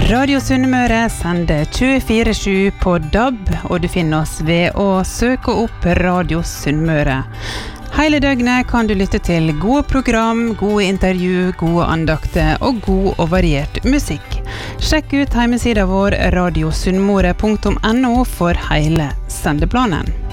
Radio Sunnmøre sender 24/7 på DAB, og du finner oss ved å søke opp Radio Sunnmøre. Hele døgnet kan du lytte til gode program, gode intervju, gode andakter og god og variert musikk. Sjekk ut hjemmesiden vår radiosunnmøre.no for hele sendeplanen.